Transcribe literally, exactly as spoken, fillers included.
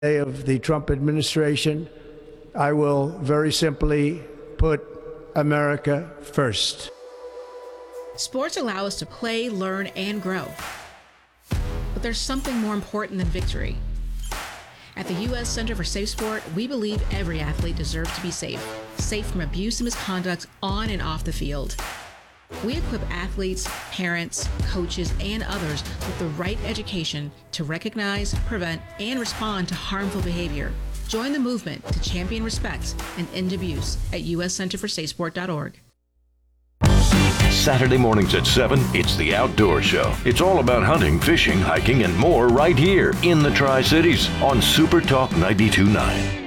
day of the Trump administration, I will very simply put America first. Sports allow us to play, learn, and grow. But there's something more important than victory. At the U S Center for Safe Sport, we believe every athlete deserves to be safe, safe from abuse and misconduct on and off the field. We equip athletes, parents, coaches, and others with the right education to recognize, prevent, and respond to harmful behavior. Join the movement to champion respect and end abuse at U S center for safe sport dot org. Saturday mornings at seven, it's The Outdoor Show. It's all about hunting, fishing, hiking, and more right here in the Tri-Cities on Super Talk ninety-two point nine.